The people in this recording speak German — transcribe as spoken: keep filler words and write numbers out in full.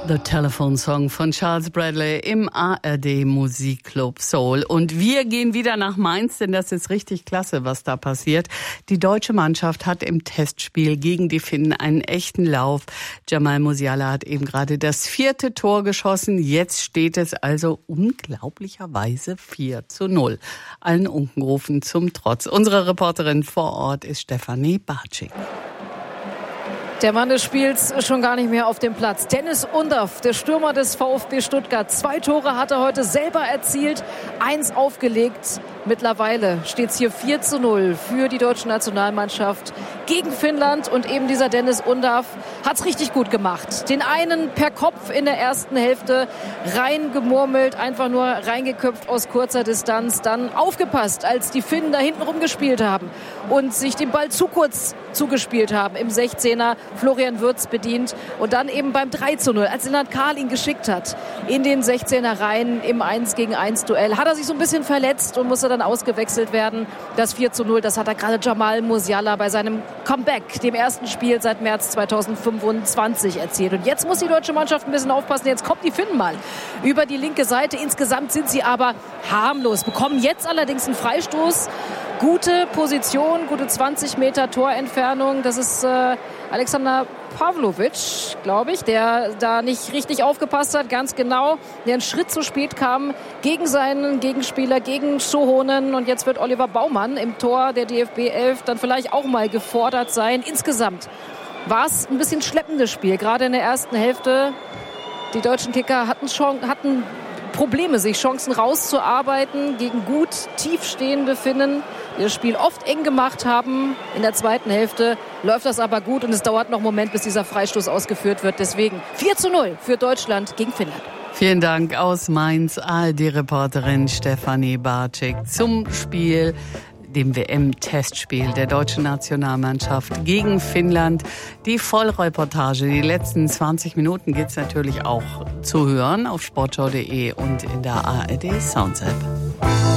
The Telephone Song von Charles Bradley im A R D Musikclub Soul. Und wir gehen wieder nach Mainz, denn das ist richtig klasse, was da passiert. Die deutsche Mannschaft hat im Testspiel gegen die Finnen einen echten Lauf. Jamal Musiala hat eben gerade das vierte Tor geschossen. Jetzt steht es also unglaublicherweise vier zu null. Allen Unkenrufen zum Trotz. Unsere Reporterin vor Ort ist Stefanie Bartschik. Der Mann des Spiels schon gar nicht mehr auf dem Platz. Dennis Undaff, der Stürmer des VfB Stuttgart. Zwei Tore hat er heute selber erzielt, eins aufgelegt. Mittlerweile steht es hier vier zu null für die deutsche Nationalmannschaft gegen Finnland. Und eben dieser Dennis Undaff hat es richtig gut gemacht. Den einen per Kopf in der ersten Hälfte reingemurmelt, einfach nur reingeköpft aus kurzer Distanz. Dann aufgepasst, als die Finnen da hinten rumgespielt haben und sich den Ball zu kurz zugespielt haben im sechzehner. Florian Wirtz bedient und dann eben beim drei zu null, als Lennart Kahl ihn geschickt hat in den sechzehner rein im eins gegen eins Duell, hat er sich so ein bisschen verletzt und musste dann ausgewechselt werden. Das vier zu null, das hat er gerade Jamal Musiala bei seinem Comeback, dem ersten Spiel seit März zweitausendfünfundzwanzig erzielt. Und jetzt muss die deutsche Mannschaft ein bisschen aufpassen. Jetzt kommt die Finnen mal über die linke Seite. Insgesamt sind sie aber harmlos, bekommen jetzt allerdings einen Freistoß. Gute Position, gute zwanzig Meter Torentfernung. Das ist äh, Alexander Pavlovic, glaube ich, der da nicht richtig aufgepasst hat, ganz genau, der einen Schritt zu spät kam gegen seinen Gegenspieler, gegen Sohonen. Und jetzt wird Oliver Baumann im Tor der D F B elf dann vielleicht auch mal gefordert sein. Insgesamt war es ein bisschen schleppendes Spiel, gerade in der ersten Hälfte. Die deutschen Kicker hatten, Chance, hatten Probleme, sich Chancen rauszuarbeiten gegen gut tiefstehende Finnen, die das Spiel oft eng gemacht haben. In der zweiten Hälfte läuft das aber gut und es dauert noch einen Moment, bis dieser Freistoß ausgeführt wird. Deswegen vier zu null für Deutschland gegen Finnland. Vielen Dank aus Mainz, A R D-Reporterin Stefanie Bartschik zum Spiel, dem W M-Testspiel der deutschen Nationalmannschaft gegen Finnland. Die Vollreportage, die letzten zwanzig Minuten gibt's natürlich auch zu hören auf sportschau punkt de und in der A R D Sounds App.